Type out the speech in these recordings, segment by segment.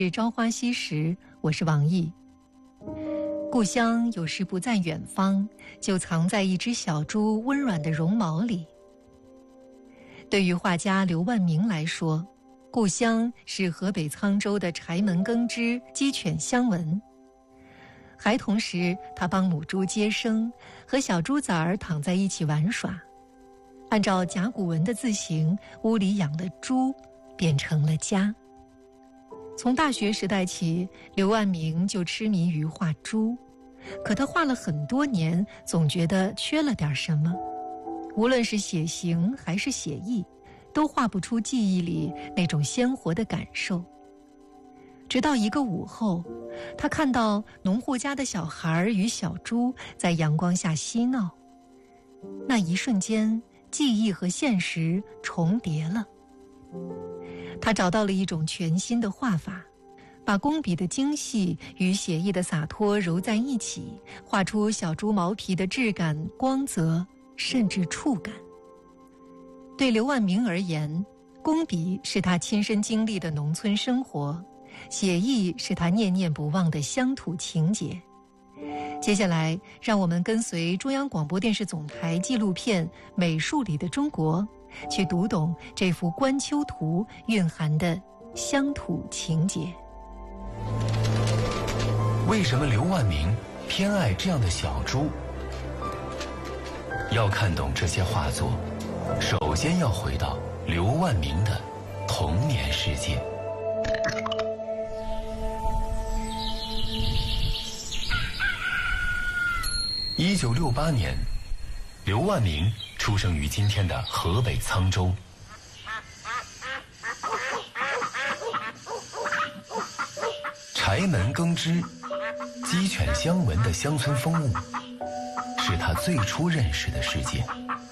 是朝花夕拾，我是王毅。故乡有时不在远方，就藏在一只小猪温软的绒毛里。对于画家刘万明来说，故乡是河北沧州的柴门耕织、鸡犬相闻。孩童时，他帮母猪接生，和小猪崽儿躺在一起玩耍。按照甲骨文的字形，屋里养的猪变成了家。从大学时代起，刘万明就痴迷于画猪，可他画了很多年，总觉得缺了点什么。无论是写形还是写意，都画不出记忆里那种鲜活的感受。直到一个午后，他看到农户家的小孩与小猪在阳光下嬉闹，那一瞬间，记忆和现实重叠了。他找到了一种全新的画法，把工笔的精细与写意的洒脱揉在一起，画出小猪毛皮的质感、光泽，甚至触感。对刘万明而言，工笔是他亲身经历的农村生活，写意是他念念不忘的乡土情结。接下来，让我们跟随中央广播电视总台纪录片《美术里的中国》，去读懂这幅观丘图蕴含的乡土情结。 为什么刘万明偏爱这样的小猪？要看懂这些画作，首先要回到刘万明的童年世界。1968年，刘万明出生于今天的河北沧州。柴门耕织、鸡犬相闻的乡村风物，是他最初认识的世界。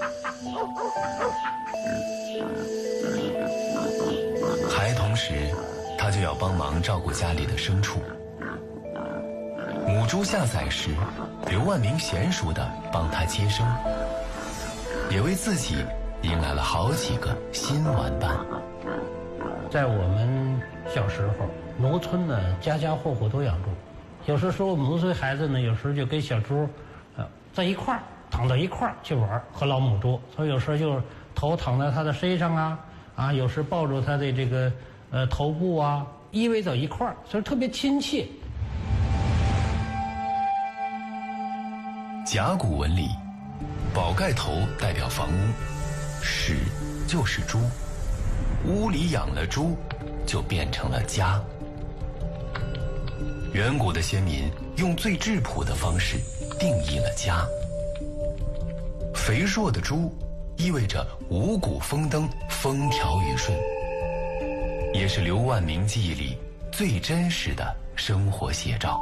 孩童时，他就要帮忙照顾家里的牲畜。母猪下崽时，刘万明娴熟地帮他接生，也为自己迎来了好几个新玩伴。 在我们小时候，农村呢，家家户户都养猪。有时说我们农村孩子呢，有时候就跟小猪，在一块儿躺在一块儿去玩，和老母猪。所以有时候就头躺在它的身上啊，有时抱住它的这个头部啊，依偎在一块儿，所以特别亲切。 甲骨文里，宝盖头代表房屋，室就是猪，屋里养了猪，就变成了家。远古的先民用最质朴的方式定义了家。肥硕的猪意味着五谷丰登、风调雨顺，也是刘万明记忆里最真实的生活写照。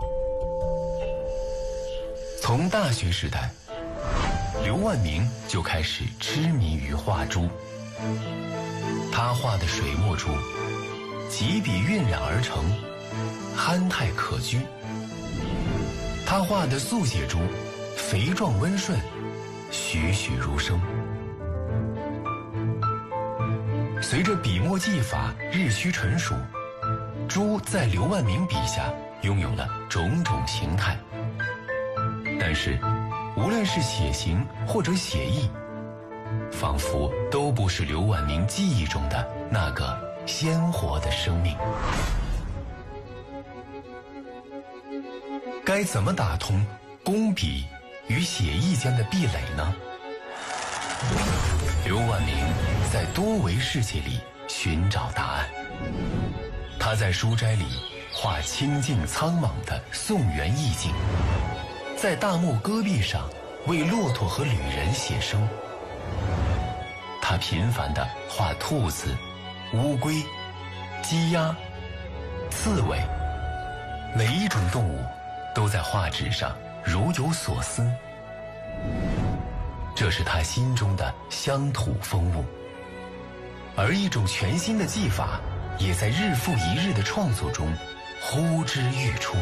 从大学时代，刘万明就开始痴迷于画猪。他画的水墨猪，几笔晕染而成，憨态可掬；他画的速写猪，肥壮温顺，栩栩如生。随着笔墨技法日趋纯熟，猪在刘万明笔下拥有了种种形态。但是，无论是写形或者写意，仿佛都不是刘万明记忆中的那个鲜活的生命。该怎么打通工笔与写意间的壁垒呢？刘万明在多维世界里寻找答案。他在书斋里画清静苍茫的宋元意境，在大漠戈壁上为骆驼和旅人写生。他频繁地画兔子、乌龟、鸡鸭、刺猬，每一种动物都在画纸上如有所思。这是他心中的乡土风物，而一种全新的技法也在日复一日的创作中呼之欲出。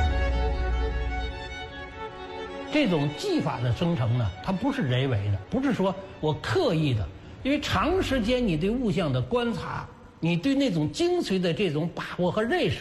这种技法的生成呢，它不是人为的，不是说我刻意的，因为长时间你对物象的观察，你对那种精髓的这种把握和认识，